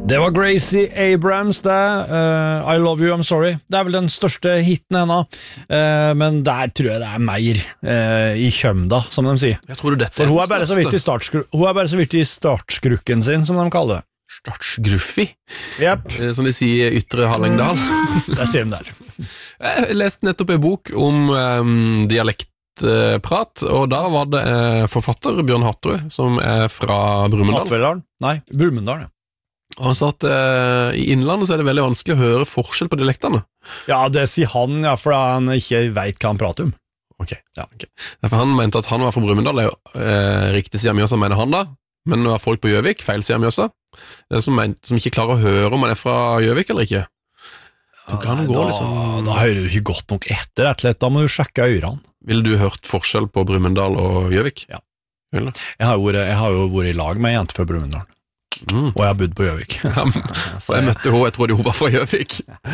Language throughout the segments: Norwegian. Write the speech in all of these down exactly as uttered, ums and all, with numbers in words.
Det var Gracie Abrams det, uh, I Love You, I'm Sorry. Det er vel den største hitten henne, uh, men der tror jeg det er mer uh, i kjømda, som de sier. Jeg tror dette For hun er, bare så vidt i startskru- hun er bare så vidt i startskrukken sin, som de kaller det. Startsgruffi, Yep. som de sier i Ytre Hallingdal. Der sier de der. Jeg leste nettopp en bok om um, dialektprat, og da var det uh, forfatter Bjørn Hatterud, som er fra Brumunddal. Hattvedalen? Nei, Brumunddal, ja. Og han sa at uh, i innlandet så er det veldig vanskelig å høre forskjell på dialektene. Ja, det sier han, ja, for han ikke vet hva han prater om. Ok, ja, ok. Derfor han mente at han var fra Brumunddal, det er jo uh, riktig siden av Mjøsa, mener han da, men nå er folk på Gjøvik, feil siden av Mjøsa, det er som, ment, som ikke klarer å høre om han er fra Gjøvik eller ikke. Ja, kan nei, gå, da, liksom... da hører du ikke godt nok etter, rett og slett, da må du sjekke ørene. Ville du hørt forskjell på Brumunddal og Gjøvik? Ja. Eller? Jeg har, vært, jeg har jo vært i lag med en jente fra Brumunddal. Mm. Og jeg har bodd på Gjøvik. Ja, og jeg møtte henne, jeg trodde hun var fra Gjøvik.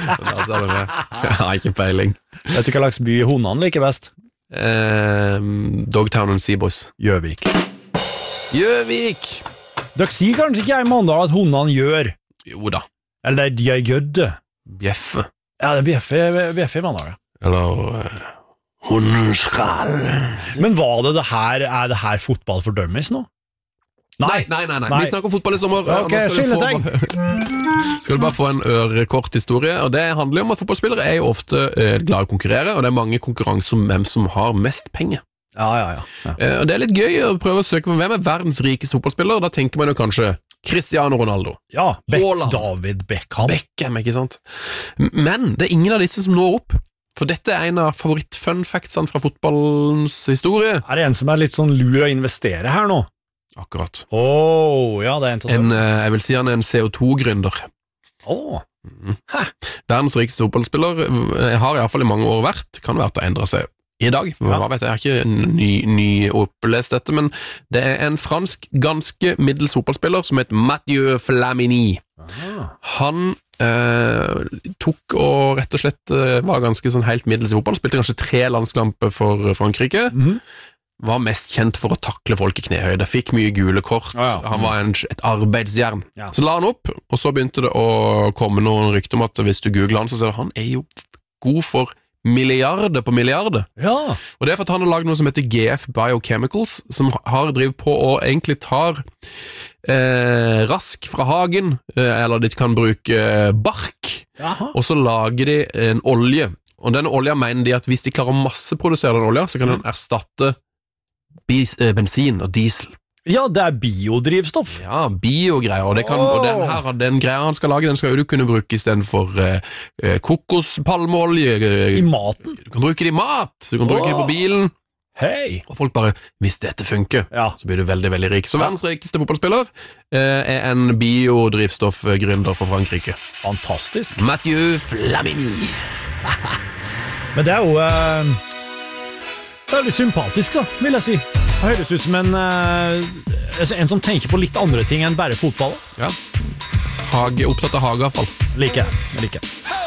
Jeg har ikke peiling. Vet du hva slags by hundene liker best? Eh, Dogtown and Seaboys. Gjøvik. Gjøvik! Dere sier kanskje ikke i Mandal at hundene gjør? Jo da. Eller de gjør det. Bjeffe. Ja, det er bjeffe, bjeffe i Mandal. Eller uh, hundeskall. Men var det det her, er det her fotball for dummies nå? Nei, nei, nei, nei, nei. Vi snakker om fotball i sommer. Ok, skilletegn. Skal du bare få en ørekort historie, og det handler om at fotballspillere er jo ofte eh, glad i å konkurrere, og det er mange konkurranser om hvem som har mest penger. Ja, ja, ja. ja. Eh, og det er litt gøy å prøve å søke på hvem er verdens rikeste fotballspiller, da tenker man jo kanskje Cristiano Ronaldo. Ja, Be- Haaland. David Beckham. Beckham, ikke sant? Men det er ingen av disse som når opp, for dette er en av favoritt-fun-factsene fra fotballens historie. Er det en som er litt sånn lur å investere her nå? Akkurat. Åh, oh, ja, det er en til en, Jeg vil si han er en C O to-gründer. Åh. Oh. Mm. Verdens rikeste fotballspiller har i hvert fall i mange år vært, kan være at det endrer seg i dag, hva ja. vet jeg, jeg har ikke ny, ny opplest dette, men det er en fransk ganske middels fotballspiller som heter Mathieu Flamini. Aha. Han eh, tok og rett og slett eh, var ganske sånn helt middels i fotball, spilte kanskje tre landskamper for Frankrike, mm-hmm. var mest kjent for å takle folk i knehøyde, fikk mye gule kort, ja, ja. Han var en, et arbeidsjern. Ja. Så la han opp, og så begynte det å komme noen rykter om at hvis du googler han, så ser du han er jo god for milliarder på milliarder. Ja. Og det er for at han har laget noe som heter G F Biochemicals, som har drivet på og egentlig tar eh, rask fra hagen, eh, eller de kan bruke eh, bark, Jaha. Og så lager de en olje. Og denne olja mener de at hvis de klarer å masseprodusere den olja, så kan den erstatte bis, eh, bensin og diesel. Ja, det er biodrivstoff. Ja, biogreier, og, det kan, oh. og den, her, den greia han skal lage, den skal jo du kunne bruke i stedet for eh, kokospalmeolje. I maten? Du kan bruke det i mat, du kan oh. bruke det på bilen. Hei! Og folk bare, hvis dette funker, ja. så blir du veldig, veldig rik. Så verdens rikeste fotballspiller eh, er en biodrivstoffgründer fra Frankrike. Fantastisk. Mathieu Flamini. Men det er jo eh, veldig sympatisk da, vil jeg si. Det høres ut som en, uh, en som tenker på litt andre ting enn bare fotball. Ja, Hage, opptatt av hageavfall. Like, like.